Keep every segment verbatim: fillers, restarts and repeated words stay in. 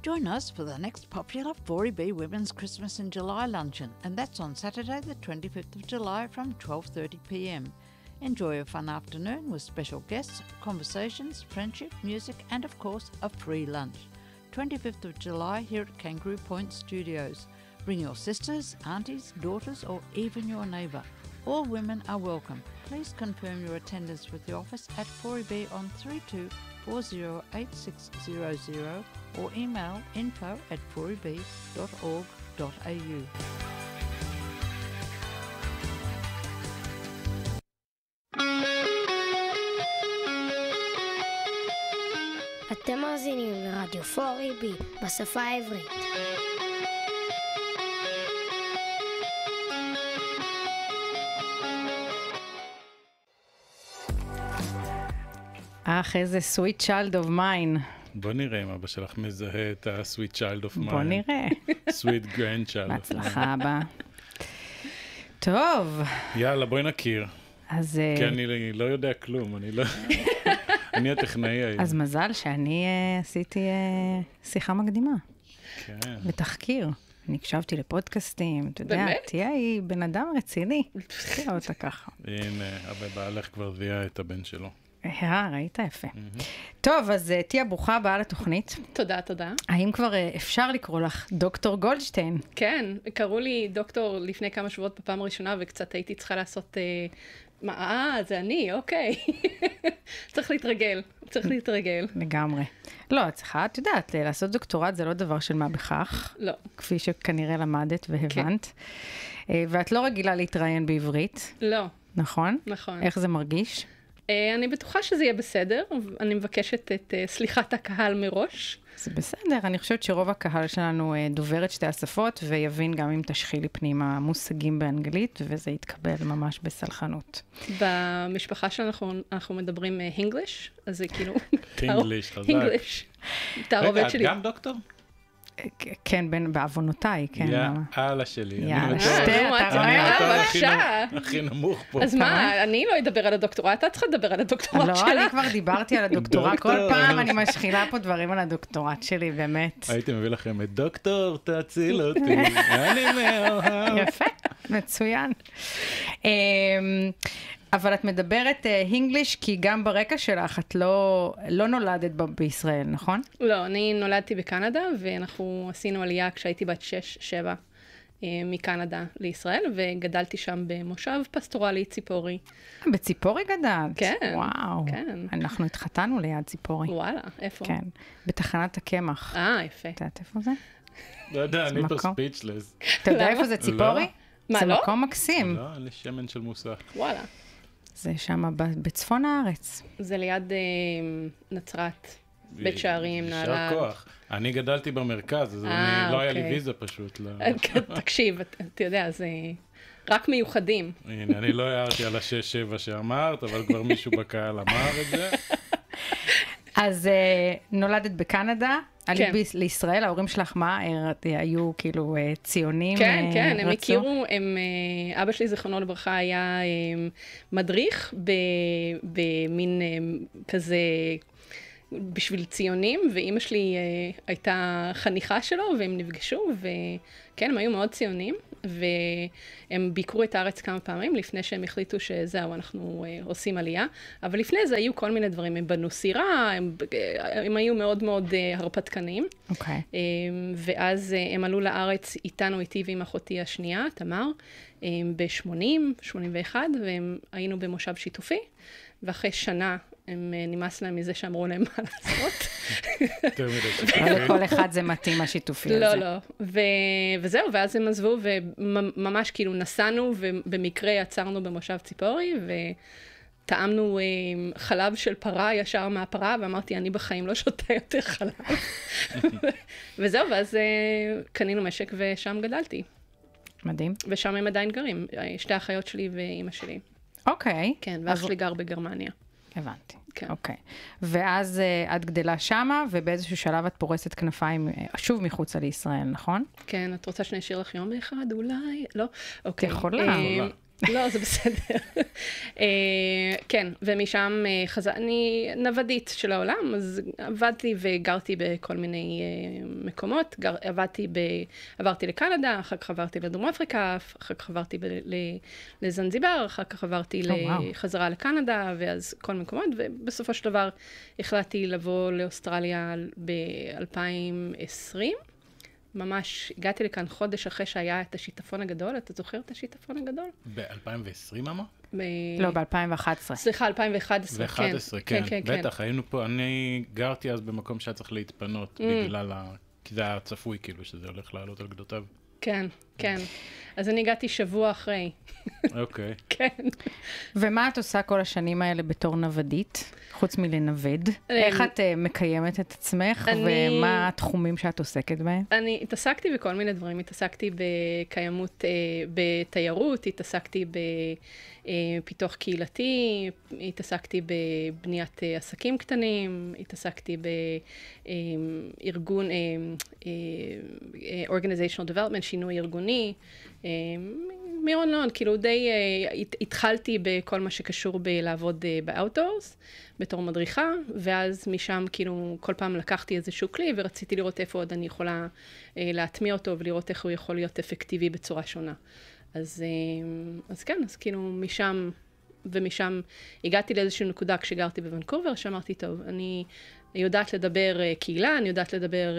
Join us for the next popular four E B Women's Christmas in July luncheon, and that's on Saturday the twenty-fifth of July from twelve thirty p m. Enjoy a fun afternoon with special guests, conversations, friendship, music, and of course, a free lunch. twenty-fifth of July here at Kangaroo Point Studios. Bring your sisters, aunties, daughters, or even your neighbour. All women are welcome. Please confirm your attendance with the office at four E B on three two four zero eight six zero zero or email info at four e b dot org dot a u. אתם מאזינים לרדיו פור אי בי בשפה העברית. אך, איזה sweet child of mine. בוא נראה אם אבא שלך מזהה את ה-sweet child of mine. בוא נראה. sweet grandchild of mine. בהצלחה הבאה. טוב. יאללה, בואי נכיר. אז... כי אני לא יודע כלום, אני לא... אני הטכנאי היום. אז מזל שאני עשיתי שיחה מקדימה. כן. ותחקיר. אני הקשבתי לפודקאסטים, אתה יודע, תהיה היא בן אדם רציני. תחקיר אותה ככה. הנה, אבא בעלך כבר זיהה את הבן שלו. אה, ראית יפה. טוב, אז תהיה ברוכה הבאה לתוכנית. תודה, תודה. האם כבר אפשר לקרוא לך דוקטור גולדשטיין? כן, קראו לי דוקטור לפני כמה שבועות בפעם הראשונה, וקצת הייתי צריכה לעשות... מה, אה, זה אני, אוקיי. צריך להתרגל, צריך להתרגל. לגמרי. לא, צריכה, את יודעת, לעשות דוקטורט זה לא דבר של מה בכך. לא. כפי שכנראה למדת והבנת. ואת לא רגילה להתראיין בעברית. לא. נכון? נכון. איך זה מרגיש? אני בטוחה שזה יהיה בסדר, אני מבקשת את סליחת הקהל מראש. זה בסדר, אני חושבת שרוב הקהל שלנו דובר את שתי השפות, ויבין גם אם תשחילי פנימה מושגים באנגלית, וזה יתקבל ממש בסלחנות. במשפחה שלנו אנחנו מדברים English, אז זה כאילו... English, חזק. English. רגע, את גם דוקטור? כן, בעוונותיי, כן. יאללה שלי. יאללה, שתי, אתה רואה? בבקשה. הכי נמוך פה. אז מה, אני לא אדבר על הדוקטורט, אתה צריכה לדבר על הדוקטורט שלה. לא, אני כבר דיברתי על הדוקטורט, כל פעם אני משחילה פה דברים על הדוקטורט שלי, באמת. הייתי מביא לכם את דוקטור, תציל אותי, אני מאוהב. יפה, מצוין. אבל את מדברת English, כי גם ברקע שלך את לא, לא נולדת ב- בישראל, נכון? לא, אני נולדתי בקנדה, ואנחנו עשינו עלייה כשהייתי בת שש, שבע, מקנדה לישראל, וגדלתי שם במושב פסטורלי ציפורי. בציפורי גדלת? כן. וואו. כן. אנחנו התחתנו ליד ציפורי. וואלה, איפה? כן, בתחנת הקמח. אה, יפה. אתה יודעת איפה זה? לא יודע, אני פה ספיצ'לס. אתה יודע איפה זה ציפורי? מה, זה לא? מקום מקסים. לא, אני שמן של מוסך. וואלה. זה שם בצפון הארץ. זה ליד נצרת, בית שערים, נעל"ה. יישר כוח. אני גדלתי במרכז, אז לא היה לי ויזה פשוט. תקשיב, אתה יודע, זה רק מיוחדים. הנה, אני לא הערתי על השש שבע שאמרת, אבל כבר מישהו בקהל אמר את זה. אז נולדת בקנדה, עלית לישראל, ההורים שלך מה? היו כאילו ציונים? כן, כן, הם הכירו, אבא שלי זיכרונו לברכה היה מדריך במין כזה בשביל ציונים, ואימא שלי הייתה חניכה שלו, והם נפגשו, וכן, הם היו מאוד ציונים, והם ביקרו את הארץ כמה פעמים, לפני שהם החליטו שזהו, אנחנו עושים עלייה, אבל לפני זה היו כל מיני דברים, הם בנו סירה, הם, הם היו מאוד מאוד הרפתקנים, אוקיי. ואז הם עלו לארץ איתנו, איתי ועם אחותי השנייה, תמר, ב-שמונים, שמונים ואחת, והיינו במושב שיתופי, ואחרי שנה, הם נמאס להם מזה שאמרו להם מה לעשות. לכל אחד זה מתאים השיתופי הזה. לא, לא. וזהו, ואז הם עזבו, וממש כאילו נסענו, ובמקרה עצרנו במושב ציפורי, וטעמנו חלב של פרה ישר מהפרה, ואמרתי, אני בחיים לא שותה יותר חלב. וזהו, ואז קנינו משק, ושם גדלתי. מדהים. ושם הם עדיין גרים, שתי האחיות שלי ואימא שלי. אוקיי. כן, ואח שלי גר בגרמניה. הבנתי. כן. אוקיי. ואז uh, את גדלה שמה, ובאיזשהו שלב את פורסת כנפיים שוב מחוצה לישראל, נכון? כן, את רוצה שאני אשאיר לך יום אחד? אולי? לא? אוקיי. יכולה. לא, זה בסדר. כן, ומשם חזר, אני נוודית של העולם, אז עבדתי וגרתי בכל מיני מקומות, עבדתי, עברתי לקנדה, אחר כך עברתי לדרום אפריקה, אחר כך עברתי לזנזיבר, אחר כך עברתי לחזרה לקנדה, ואז כל מקומות, ובסופו של דבר החלטתי לבוא לאוסטרליה ב-אלפיים ועשרים, ממש הגעתי לכאן חודש אחרי שהיה את השיטפון הגדול. אתה זוכר את השיטפון הגדול? ב-אלפיים ועשרים אמר? ב... לא, ב-אלפיים ואחת עשרה. סליחה, אלפיים ואחת עשרה, כן. ו-אחת עשרה, כן. כן, כן, בטח, כן. היינו פה, אני גרתי אז במקום שהיה צריך להתפנות, mm. בגלל ה... כי זה היה צפוי כאילו שזה הולך לעלות על גדותיו. כן, כן. אז אני הגעתי שבוע אחרי. אוקיי. כן. ומה את עושה כל השנים האלה בתור נוודית, חוץ מלנווד? איך את מקיימת את עצמך, ומה התחומים שאת עוסקת בהם? אני התעסקתי בכל מיני דברים. התעסקתי בקיימות, בתיירות, התעסקתי בפיתוח קהילתי, התעסקתי בבניית עסקים קטנים, התעסקתי בארגון, organizational development, שינוי ארגוני, מירון לאון, כאילו די התחלתי בכל מה שקשור בלעבוד באוטדורס, בתור מדריכה, ואז משם כאילו כל פעם לקחתי איזשהו כלי, ורציתי לראות איפה עוד אני יכולה להטמיע אותו, ולראות איך הוא יכול להיות אפקטיבי בצורה שונה. אז, אז כן, אז כאילו משם, ומשם הגעתי לאיזושהי נקודה כשגרתי בוונקובר, שאמרתי, טוב, אני יודעת לדבר קהילה, אני יודעת לדבר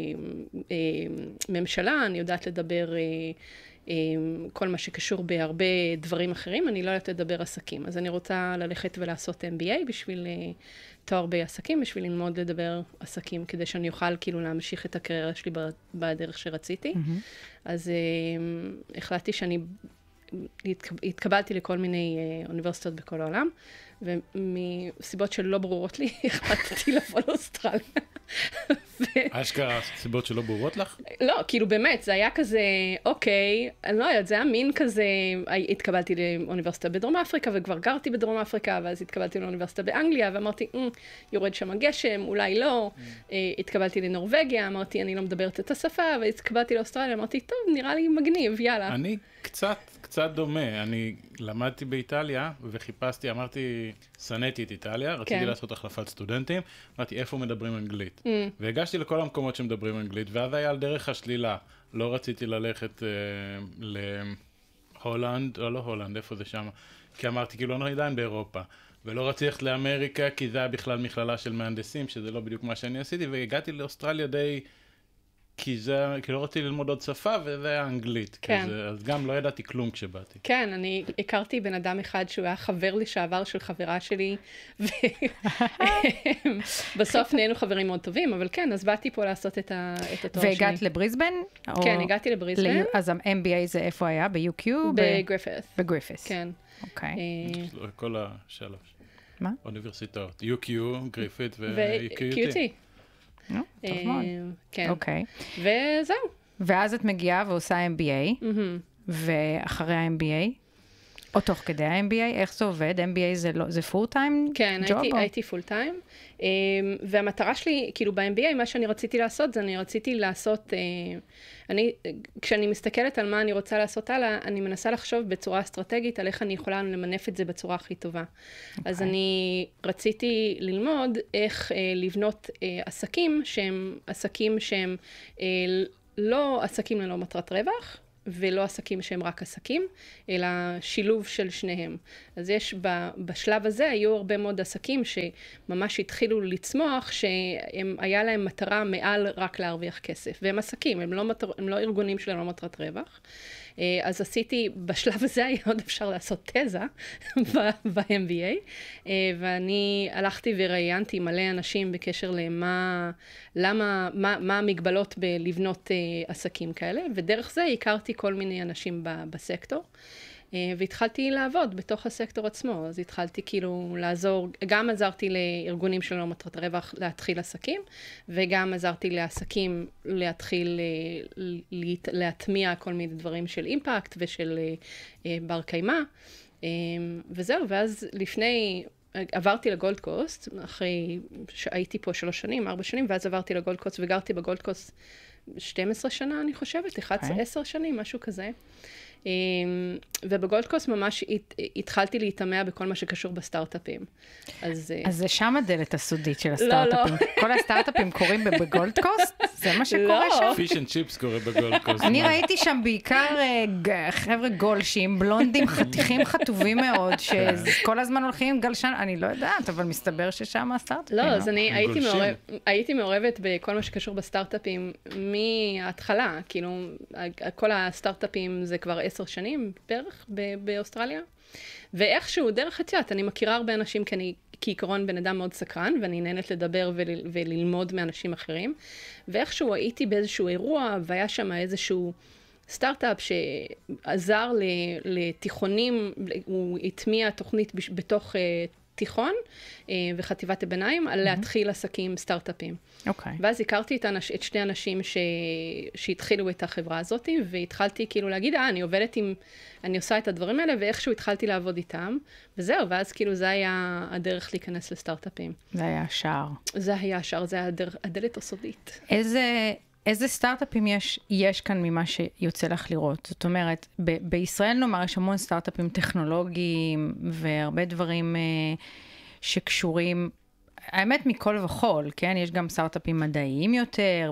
ממשלה, אני יודעת לדבר כל מה שקשור בהרבה דברים אחרים, אני לא יודעת לדבר עסקים. אז אני רוצה ללכת ולעשות אם בי איי בשביל תואר בעסקים, בשביל ללמוד לדבר עסקים, כדי שאני אוכל כאילו להמשיך את הקריירה שלי בדרך שרציתי. Mm-hmm. אז uh, החלטתי שאני התקבלתי לכל מיני uh, אוניברסיטות בכל העולם, ומסיבות שלא ברורות לי, החלטתי לבוא לאוסטרליה. אשכרה, סיבות שלא ברורות לך? לא, כאילו באמת, זה היה כזה, אוקיי, אני לא יודעת, זה היה מין כזה, התקבלתי לאוניברסיטה בדרום אפריקה, וכבר גרתי בדרום אפריקה, ואז התקבלתי לאוניברסיטה באנגליה, ואמרתי, יורד שם הגשם, אולי לא. התקבלתי לנורווגיה, אמרתי, אני לא מדברת את השפה, והתקבלתי לאוסטרליה, אמרתי, טוב, נראה לי מגניב, יאללה. אני קצת, קצת דומה. אני למדתי באיטליה, וחיפשתי, אמרתי, סניתי את איטליה, רציתי לעשות החלפת סטודנטים, אמרתי, איפה מדברים אנגלית? והגשתי לכל המקומות שמדברים אנגלית, ואז היה על דרך השלילה. לא רציתי ללכת אה, להולנד, או לא הולנד, איפה זה שם? כי אמרתי, כאילו, אני עדיין באירופה. ולא רציתי ללכת לאמריקה, כי זה היה בכלל מכללה של מהנדסים, שזה לא בדיוק מה שאני עשיתי, והגעתי לאוסטרליה די... כי זה, כי לא רציתי ללמוד עוד שפה, וזה היה אנגלית. כן. כזה, אז גם לא ידעתי כלום כשבאתי. כן, אני הכרתי בן אדם אחד שהוא היה חבר לשעבר של חברה שלי, ובסוף נהיינו חברים מאוד טובים, אבל כן, אז באתי פה לעשות את התואר שלי. והגעת לבריסבן? כן, הגעתי לבריסבן. אז ה-אם בי איי זה איפה היה? ב-יו קיו? בגריפית. בגריפית. כן. אוקיי. כל השלוש. מה? אוניברסיטאות. יו קיו, גריפית ו-קיו טי. טוב מאוד. כן. אוקיי. וזהו. ואז את מגיעה ועושה אם בי איי, ואחרי ה-אם בי איי, או תוך כדי ה-אם בי איי, איך זה עובד? אם בי איי זה, לא, זה full time? כן, job, הייתי, או? הייתי full time, והמטרה שלי, כאילו ב-אם בי איי, מה שאני רציתי לעשות, זה אני רציתי לעשות, אני, כשאני מסתכלת על מה אני רוצה לעשות הלאה, אני מנסה לחשוב בצורה אסטרטגית, על איך אני יכולה למנף את זה בצורה הכי טובה. Okay. אז אני רציתי ללמוד איך לבנות עסקים, שהם עסקים שהם לא עסקים ללא מטרת רווח, ולא עסקים שהם רק עסקים, אלא שילוב של שניהם. אז יש, בשלב הזה היו הרבה מאוד עסקים שממש התחילו לצמוח, שהיה להם מטרה מעל רק להרוויח כסף. והם עסקים, הם לא, מטר, הם לא ארגונים שלהם, לא מטרת רווח. אז עשיתי, בשלב הזה היה עוד אפשר לעשות תזה ב-אם בי איי, ואני הלכתי וראיינתי מלא אנשים בקשר למה, למה, מה, מה המגבלות בלבנות עסקים כאלה, ודרך זה הכרתי כל מיני אנשים בסקטור, והתחלתי לעבוד בתוך הסקטור עצמו, אז התחלתי כאילו לעזור, גם עזרתי לארגונים שלא מטרת רווח להתחיל עסקים, וגם עזרתי לעסקים להתחיל להטמיע כל מיני דברים של אימפקט ושל בר קיימא, וזהו, ואז לפני, עברתי לגולד קוסט, אחרי שהייתי פה שלוש שנים, ארבע שנים, ואז עברתי לגולד קוסט וגרתי בגולד קוסט שתים עשרה שנה, אני חושבת, אחת עשרה, עשר שנים, משהו כזה. ובגולד קוסט ממש התחלתי להתאמע בכל מה שקשור בסטארט-אפים. אז זה שם הדלת הסודית של הסטארט-אפים. כל הסטארט-אפים קורים בגולד קוסט? זה מה שקורה שם? פיש אנד צ'יפס קורה בגולד קוסט. אני ראיתי שם בעיקר חבר'ה גולשים, בלונדים חתיכים חטובים מאוד, שכל הזמן הולכים גלשן, אני לא יודעת, אבל מסתבר ששם הסטארט-אפים. לא, אז אני הייתי מעורבת בכל מה שקשור בסטארט-אפים מההתחלה, כאילו, כל הסטארט-אפים זה כבר עשר שנים בערך באוסטרליה, ואיכשהו, דרך הצעת, אני מכירה הרבה אנשים, כי אני כעיקרון בן אדם מאוד סקרן, ואני נהנית לדבר ול, וללמוד מאנשים אחרים, ואיכשהו הייתי באיזשהו אירוע, והיה שם איזשהו סטארט-אפ שעזר לתיכונים, הוא הטמיע תוכנית בתוך תיכון וחטיבת הביניים, על להתחיל עסקים סטארט-אפים. אוקיי. ואז הכרתי את, אנש, את שני אנשים ש, שהתחילו את החברה הזאת, והתחלתי כאילו להגיד, אה, אני עובדת עם, אני עושה את הדברים האלה, ואיכשהו התחלתי לעבוד איתם, וזהו, ואז כאילו זה היה הדרך להיכנס לסטארט-אפים. זה היה השער. זה היה השער, זה היה הדרך, הדלת הסודית. איזה... איזה סטארט-אפים יש, יש כאן ממה שיוצא לך לראות? זאת אומרת, ב- בישראל נאמר, יש המון סטארט-אפים טכנולוגיים, והרבה דברים אה, שקשורים, האמת מכל וכל, כן? יש גם סטארט-אפים מדעיים יותר,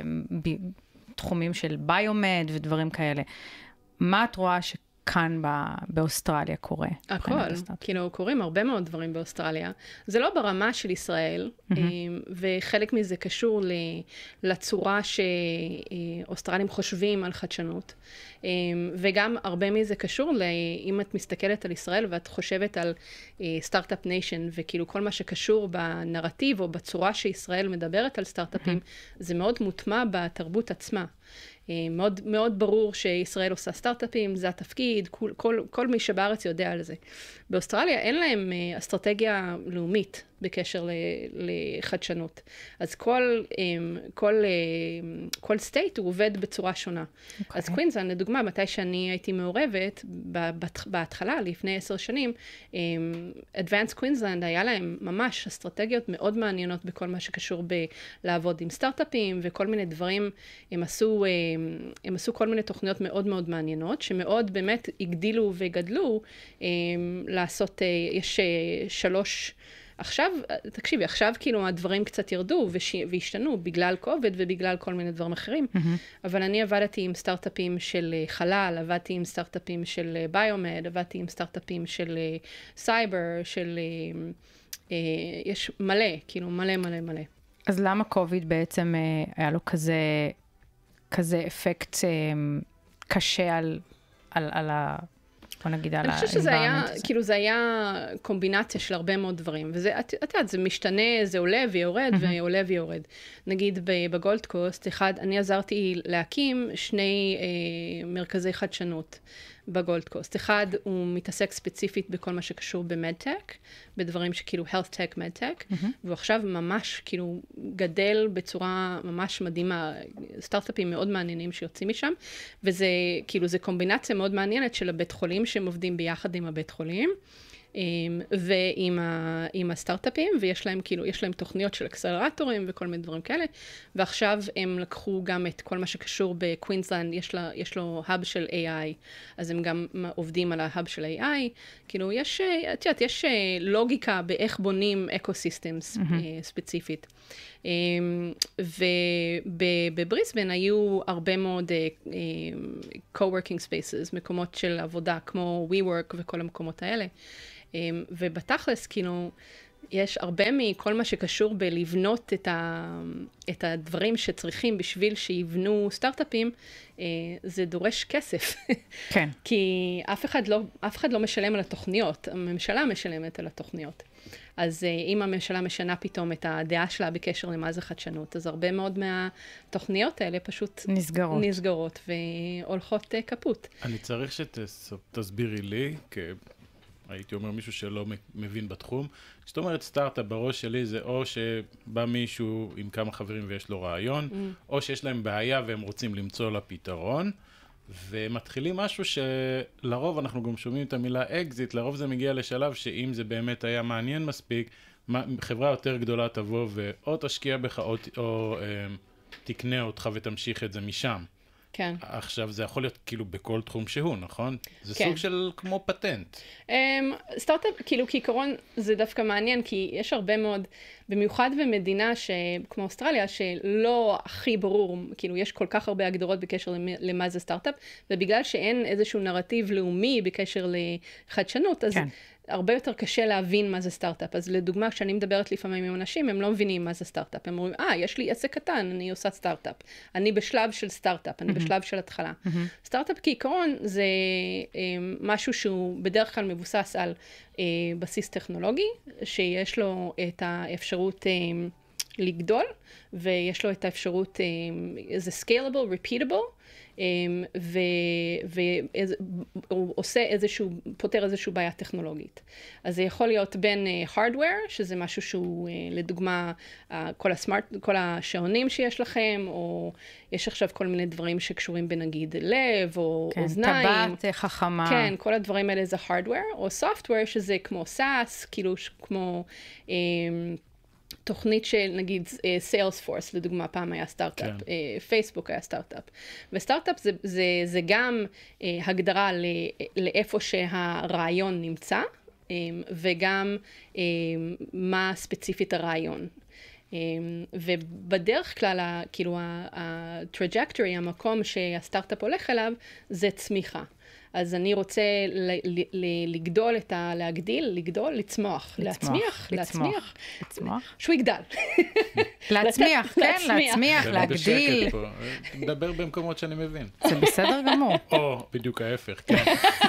בתחומים של ביומד ודברים כאלה. מה את רואה ש... כאן באוסטרליה קורה? הכל, כאילו קורים הרבה מאוד דברים באוסטרליה. זה לא ברמה של ישראל, וחלק מזה קשור לצורה שאוסטרלים חושבים על חדשנות, וגם הרבה מזה קשור, אם את מסתכלת על ישראל ואת חושבת על סטארט-אפ ניישן, וכאילו כל מה שקשור בנרטיב או בצורה שישראל מדברת על סטארט-אפים, זה מאוד מוטמע בתרבות עצמה. מאוד, מאוד ברור שישראל עושה סטארט-אפים, זה התפקיד, כל, כל, כל מי שבארץ יודע על זה. באוסטרליה אין להם אסטרטגיה לאומית בקשר לחדשנות. אז כל, כל, כל סטייט הוא עובד בצורה שונה. Okay. אז קווינסלנד, לדוגמה, מתי שאני הייתי מעורבת, בהתחלה, לפני עשר שנים, Advanced Queensland היה להם ממש אסטרטגיות מאוד מעניינות בכל מה שקשור בלעבוד עם סטארט-אפים, וכל מיני דברים, הם עשו, הם עשו כל מיני תוכניות מאוד מאוד מעניינות, שמאוד באמת הגדילו וגדלו, לעשות, יש שלוש, עכשיו, תקשיבי, עכשיו כאילו הדברים קצת ירדו וש... והשתנו בגלל קוביד ובגלל כל מיני דברים אחרים, mm-hmm. אבל אני עבדתי עם סטארט-אפים של חלל, עבדתי עם סטארט-אפים של ביומד, עבדתי עם סטארט-אפים של סייבר, של... יש מלא, כאילו מלא מלא מלא. אז למה קוביד בעצם היה לו כזה, כזה אפקט קשה על, על, על ה... בוא נגיד על האנביירמנט הזה. אני חושבת שזה היה, כאילו זה היה קומבינציה של הרבה מאוד דברים, וזה, את יודעת, זה משתנה, זה עולה ויורד, ועולה ויורד. נגיד בגולד קוסט, אחד, אני עזרתי להקים שני אה, מרכזי חדשנות בגולד קוסט. אחד, הוא מתעסק ספציפית בכל מה שקשור במדטק, בדברים שכאילו health tech, medtech, mm-hmm. והוא עכשיו ממש כאילו גדל בצורה ממש מדהימה, סטארט-אפים מאוד מעניינים שיוצאים משם, וזה כאילו זה קומבינציה מאוד מעניינת של הבית חולים שהם עובדים ביחד עם הבית חולים, ועם ה, עם הסטארט-אפים, ויש להם כאילו, יש להם תוכניות של אקסלרטורים וכל מיני דברים כאלה, ועכשיו הם לקחו גם את כל מה שקשור בקווינסלנד, יש, לה, יש לו hub של איי איי, אז הם גם עובדים על ה-hub של איי איי, כאילו יש, את יודעת, יש לוגיקה באיך בונים אקוסיסטמס mm-hmm. ספציפית. ובבריסבן היו הרבה מאוד co-working spaces, מקומות של עבודה, כמו WeWork וכל המקומות האלה. ובתכלס, כאילו, יש הרבה מכל מה שקשור בלבנות את, ה, את הדברים שצריכים בשביל שיבנו סטארט-אפים, זה דורש כסף. כן. כי אף אחד לא, אף אחד לא משלם על התוכניות, הממשלה משלמת על התוכניות. אז אם הממשלה משנה פתאום את הדעה שלה בקשר למה זה חדשנות, אז הרבה מאוד מהתוכניות האלה פשוט נסגרות, נסגרות והולכות כפות. אני צריך שתסבירי לי, כי הייתי אומר מישהו שלא מבין בתחום, זאת אומרת סטארט-אפ בראש שלי זה או שבא מישהו עם כמה חברים ויש לו רעיון, mm. או שיש להם בעיה והם רוצים למצוא לה פתרון, ומתחילים משהו שלרוב אנחנו גם שומעים את המילה אקזיט, לרוב זה מגיע לשלב שאם זה באמת היה מעניין מספיק, חברה יותר גדולה תבוא ואו תשקיע בך או, או תקנה אותך ותמשיך את זה משם. כן. עכשיו, זה יכול להיות כאילו בכל תחום שהוא, נכון? זה כן. סוג של כמו פטנט. Um, סטארט-אפ, כאילו כעיקרון זה דווקא מעניין, כי יש הרבה מאוד, במיוחד במדינה ש, כמו אוסטרליה, שלא הכי ברור, כאילו יש כל כך הרבה הגדרות בקשר למ, למה זה סטארט-אפ, ובגלל שאין איזשהו נרטיב לאומי בקשר לחדשנות, אז... כן. הרבה יותר קשה להבין מה זה סטארט-אפ. אז לדוגמה, כשאני מדברת לפעמים עם אנשים, הם לא מבינים מה זה סטארט-אפ. הם אומרים, אה, יש לי עסק קטן, אני עושה סטארט-אפ. אני בשלב של סטארט-אפ, אני בשלב של התחלה. סטארט-אפ כעיקרון זה משהו שהוא בדרך כלל מבוסס על בסיס טכנולוגי, שיש לו את האפשרות לגדול, ויש לו את האפשרות, זה scalable, repeatable, והוא עושה איזשהו, פותר איזשהו בעיה טכנולוגית. אז זה יכול להיות בין hardware, שזה משהו שהוא, לדוגמה, כל הסמארט, כל השעונים שיש לכם, או יש עכשיו כל מיני דברים שקשורים בנגיד לב, או אוזניים. טבעת חכמה. כן, כל הדברים האלה זה hardware, או software, שזה כמו SaaS, כאילו כמו... תוכנית של, נגיד, סיילספורס, לדוגמה, פעם היה סטארט-אפ, פייסבוק היה סטארט-אפ. וסטארט-אפ זה, זה, זה גם הגדרה לאיפה שהרעיון נמצא, וגם מה ספציפית הרעיון. ובדרך כלל, כאילו, הטראג'קטורי, המקום שהסטארט-אפ הולך אליו, זה צמיחה. אז אני רוצה לגדול את ה... להגדיל, לגדול, לצמוח. להצמיח, להצמיח. לצמוח. שהוא יגדל. להצמיח, כן, להצמיח, להגדיל. מדבר במקומות שאני מבין. זה בסדר גמור. או, בדיוק ההפך, כן.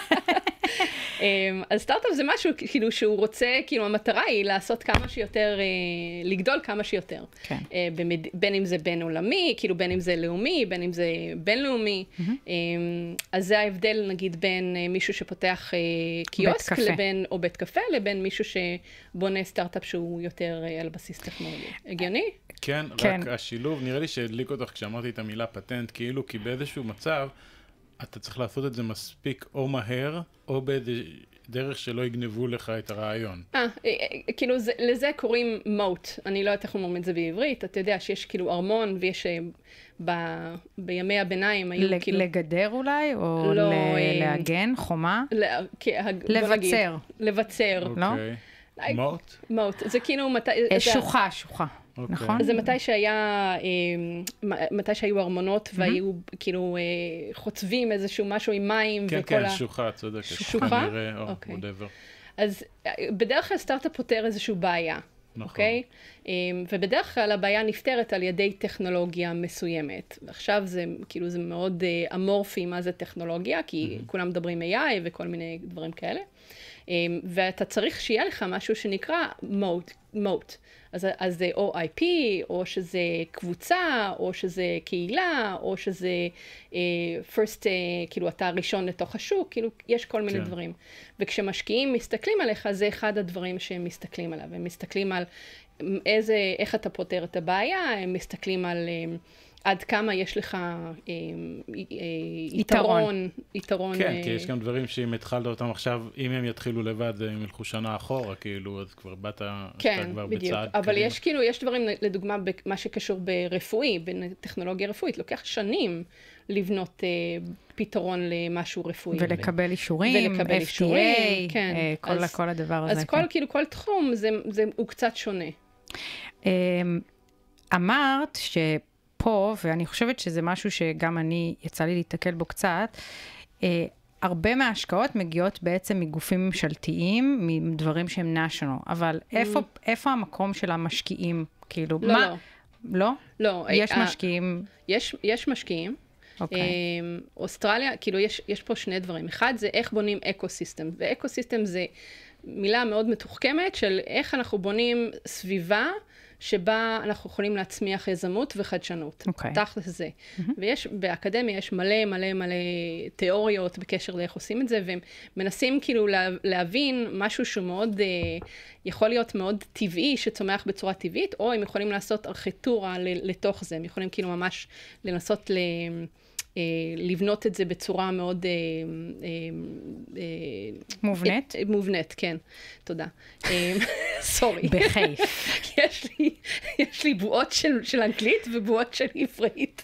אז סטארט-אפ זה משהו כאילו שהוא רוצה, כאילו המטרה היא לעשות כמה שיותר, לגדול כמה שיותר. כן. בין אם זה בין עולמי, כאילו בין אם זה לאומי, בין אם זה בינלאומי. אז זה ההבדל נגיד בין מישהו שפותח קיוסק לבין, או בית קפה, לבין מישהו שבונה סטארט-אפ שהוא יותר על בסיס טכנולוגי. הגיוני? כן, רק השילוב, נראה לי שהדליק אותך כשאמרתי את המילה פטנט, כאילו כי באיזשהו מצב, אתה צריך לעשות את זה מספיק או מהר, או בדרך שלא יגנבו לך את הרעיון. אה, כאילו זה, לזה קוראים מוט. אני לא יודעת איך אומרים את זה בעברית. אתה יודע שיש כאילו ארמון, ויש ב, בימי הביניים היו ל- כאילו... לגדר אולי? או לא, ל- להגן? חומה? ל- לבצר. לבצר. לא? אוקיי. מוט? מוט. זה כאילו מתי... שוחה, שוחה. אוקיי. נכון? זה מתי שהיה, מתי שהיו ארמונות, והיו כאילו חוצבים איזשהו משהו עם מים כן, וכל כן, ה... כן, שוחה, צודקת. שוחה? או אוקיי. whatever. אז בדרך כלל סטארט-אפ פותר איזשהו בעיה. נכון. אוקיי? ובדרך כלל הבעיה נפתרת על ידי טכנולוגיה מסוימת. עכשיו זה כאילו זה מאוד אמורפי מה זה טכנולוגיה, כי כולם מדברים איי איי וכל מיני דברים כאלה. ואתה צריך שיהיה לך משהו שנקרא מוט, מוט. אז, אז זה או איי פי, או שזה קבוצה, או שזה קהילה, או שזה uh, first, uh, כאילו אתה הראשון לתוך השוק, כאילו יש כל מיני כן. דברים. וכשמשקיעים מסתכלים עליך, זה אחד הדברים שהם מסתכלים עליו. הם מסתכלים על איזה, איך אתה פותר את הבעיה, הם מסתכלים על... עד כמה יש לך אה, אה, יתרון, יתרון. כן, אה... כי יש גם דברים שאם התחלת אותם עכשיו, אם הם יתחילו לבד, הם ילכו שנה אחורה, כאילו, אז כבר באת, כן, כבר בדיוק. בצעד. אבל קדימה. יש כאילו, יש דברים, לדוגמה, במה שקשור ברפואי, בטכנולוגיה רפואית, לוקח שנים לבנות אה, פתרון למשהו רפואי. ולקבל אישורים, ולקבל אף טי איי, כן. אה, כל, אז, כל הדבר הזה. אז כל, כאילו, כל תחום, זה, זה, הוא קצת שונה. אמרת ש... פה, ואני חושבת שזה משהו שגם אני יצא לי להתקל בו קצת, אה, הרבה מההשקעות מגיעות בעצם מגופים ממשלתיים, מדברים שהם national, אבל mm. איפה, איפה המקום של המשקיעים? כאילו, לא, מה? לא. לא? לא. יש 아, משקיעים? יש, יש משקיעים. אוקיי. אוסטרליה, כאילו יש, יש פה שני דברים. אחד זה איך בונים אקוסיסטם, ואקוסיסטם זה מילה מאוד מתוחכמת של איך אנחנו בונים סביבה, שבה אנחנו יכולים להצמיח יזמות וחדשנות. אוקיי. תכל'ס זה. Mm-hmm. ויש, באקדמיה יש מלא מלא מלא תיאוריות בקשר לאיך עושים את זה, והם מנסים כאילו לה, להבין משהו שהוא מאוד, אה, יכול להיות מאוד טבעי, שצומח בצורה טבעית, או הם יכולים לעשות ארכיטורה לתוך זה, הם יכולים כאילו ממש לנסות ל... לבנות את זה בצורה מאוד מובנית? מובנית, כן. תודה. סורי. בחייף. יש לי, יש לי בועות של, של אנגלית ובועות של עברית.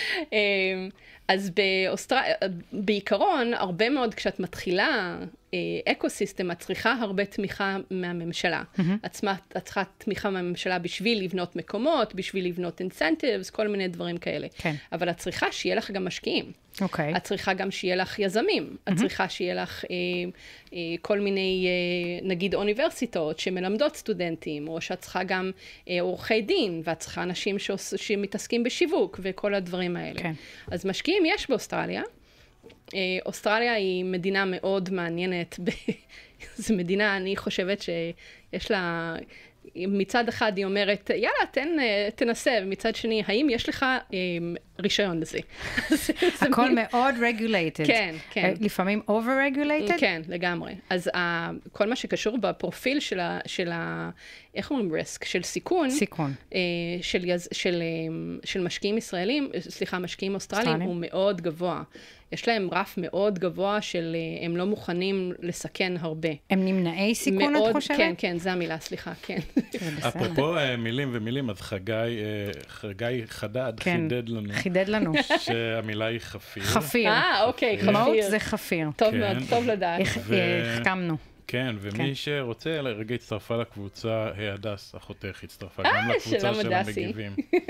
אז באוסטרליה, בעיקרון, הרבה מאוד כשאת מתחילה אקוסיסטם, את צריכה הרבה תמיכה מהממשלה. את צריכה תמיכה מהממשלה בשביל לבנות מקומות, בשביל לבנות אינסנטיבס, כל מיני דברים כאלה. אבל את צריכה שיהיה לך גם משקיעים. אוקיי. את צריכה גם שיהיה לך יזמים. את צריכה שיהיה לך כל מיני, נגיד, אוניברסיטאות שמלמדות סטודנטים, או שאת צריכה גם עורכי דין, ואת צריכה אנשים שמתעסקים בשיווק, וכל הדברים האלה. אז משקיעים יש באוסטרליה. אוסטרליה היא מדינה מאוד מעניינת, זו מדינה, אני חושבת שיש לה, מצד אחד היא אומרת, יאללה, תן, תנסה, ומצד שני, האם יש לך רישיון לזה? הכל מאוד regulated. כן, כן. לפעמים over-regulated? כן, לגמרי. אז כל מה שקשור בפרופיל של ה, של ה, איך אומרים risk? של סיכון. סיכון. של, של, של משקיעים ישראלים, סליחה, משקיעים אוסטרליים, הוא מאוד גבוה. יש להם רף מאוד גבוה של הם לא מוכנים לסכן הרבה. הם נמנעי סיכון, מאוד, את חושבת? כן, כן, זה המילה, סליחה, כן. אפרופו מילים ומילים, אז חגי, חגי חדד כן, חידד לנו. חידד לנו. שהמילה היא חפיר. חפיר. אה, אוקיי, חפיר. מוט זה חפיר. טוב כן. מאוד, טוב לדעת. החכמנו. כן, ומי כן. שרוצה, רגע הצטרפה לקבוצה, הדס, אחותך, הצטרפה אה, גם לקבוצה שלום, של הדסי. המגיבים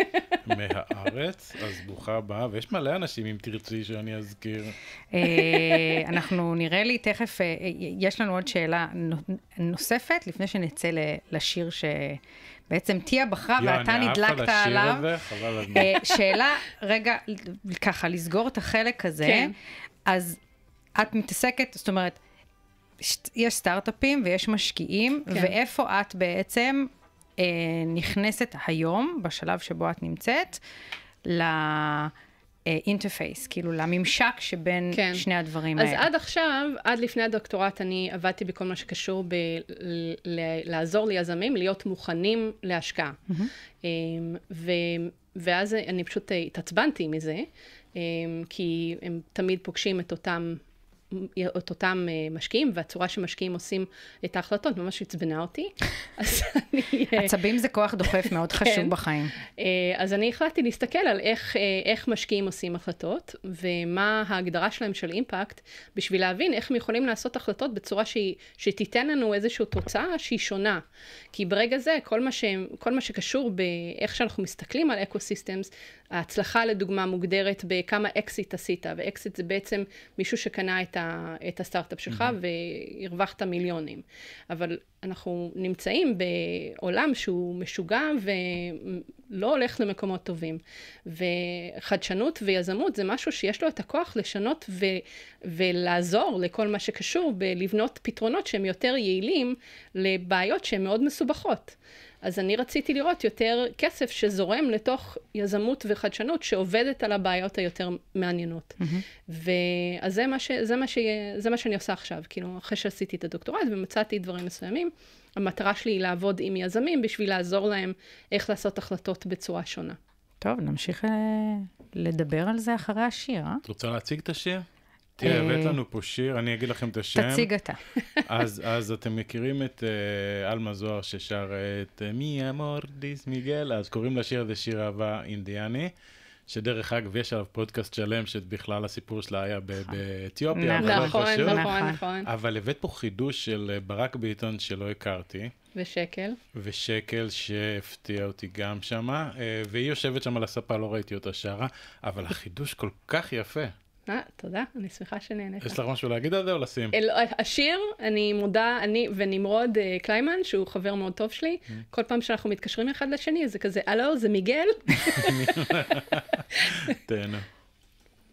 מהארץ, אז ברוכה הבאה, ויש מלא אנשים, אם תרצי, שאני אזכיר. אה, אנחנו נראה לי תכף, אה, יש לנו עוד שאלה נו- נוספת, לפני שנצא ל- לשיר שבעצם תיה בחרה יו, ואתה אני עף על נדלקת השיר עליו. הזה, חבל על הזמן. אה, שאלה, רגע, ככה, לסגור את החלק הזה, כן. אז את מתעסקת, זאת אומרת, ש- יש סטארט-אפים ויש משקיעים, כן. ואיפה את בעצם אה, נכנסת היום, בשלב שבו את נמצאת, לאינטרפייס, כאילו לממשק שבין כן. שני הדברים אז האלה. עד עכשיו, עד לפני הדוקטורט, אני עבדתי בכל מה שקשור ב- ל- לעזור ליזמים להיות מוכנים להשקעה. אמ, ו- ואז אני פשוט התעצבנתי מזה, אמ, כי הם תמיד פוגשים את אותם את אותם משקיעים, והצורה שמשקיעים עושים את ההחלטות ממש עצבנה אותי. אז אני... עצבים זה כוח דוחף מאוד חשוב בחיים. אז אני החלטתי להסתכל על איך, איך משקיעים עושים החלטות, ומה ההגדרה שלהם של אימפקט, בשביל להבין איך הם יכולים לעשות החלטות בצורה שהיא, שתיתן לנו איזושהי תוצאה שהיא שונה. כי ברגע זה, כל מה, ש, כל מה שקשור באיך שאנחנו מסתכלים על אקוסיסטמס, ההצלחה לדוגמה מוגדרת בכמה אקסיט עשית, ואקסיט זה בעצם מישהו שקנה את, ה, את הסטארט-אפ שלך mm-hmm. והרווחת מיליונים. אבל אנחנו נמצאים בעולם שהוא משוגע ולא הולך למקומות טובים. וחדשנות ויזמות זה משהו שיש לו את הכוח לשנות ו, ולעזור לכל מה שקשור בלבנות פתרונות שהם יותר יעילים לבעיות שהן מאוד מסובכות. אז אני רציתי לראות יותר כסף שזורם לתוך יזמות וחדשנות שעובדת על הבעיות היותר מעניינות. Mm-hmm. ואז זה מה, ש, זה, מה ש, זה מה שאני עושה עכשיו, כאילו אחרי שעשיתי את הדוקטורט ומצאתי דברים מסוימים, המטרה שלי היא לעבוד עם יזמים בשביל לעזור להם איך לעשות החלטות בצורה שונה. טוב, נמשיך לדבר על זה אחרי השיר, אה? את רוצה להציג את השיר? תראה, הבאת לנו פה שיר, אני אגיד לכם את השם. תציג אתה. אז, אז אתם מכירים את uh, אלמה זוהר ששר את מי אמור דיס מיגל, אז קוראים לשיר הזה שיר אהבה אינדיאני, שדרך אגב יש עליו פודקאסט שלם שבכלל הסיפור שלה היה באתיופיה. נכון, נכון, נכון. אבל הבאת פה חידוש של ברק ביטון שלא הכרתי. ושקל. ושקל שהפתיע אותי גם שמה, והיא יושבת שם על הספה, לא ראיתי אותה שרה, אבל החידוש כל כך יפה. אה, תודה, אני שמחה שנהנית. יש לך משהו להגיד על זה או לשים? השיר, אני מודה, אני ונמרוד קליימן, שהוא חבר מאוד טוב שלי, כל פעם שאנחנו מתקשרים אחד לשני, זה כזה, הלו, זה מיגל? תהנו.